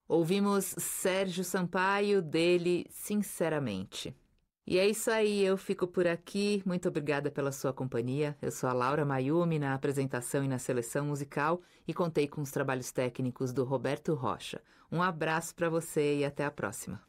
Ouvimos Sérgio Sampaio, dele Sinceramente. E é isso aí, eu fico por aqui. Muito obrigada pela sua companhia. Eu sou a Laura Mayumi, na apresentação e na seleção musical, e contei com os trabalhos técnicos do Roberto Rocha. Um abraço para você e até a próxima.